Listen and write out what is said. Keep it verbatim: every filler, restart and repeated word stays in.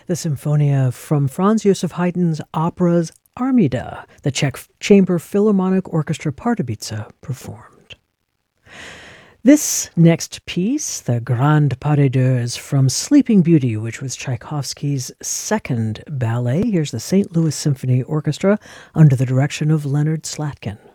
the Symphonia from Franz Joseph Haydn's opera's Armida, the Czech Chamber Philharmonic Orchestra Pardubice performed. This next piece, the Grande Pas de Deux, is from Sleeping Beauty, which was Tchaikovsky's second ballet. Here's the Saint Louis Symphony Orchestra under the direction of Leonard Slatkin.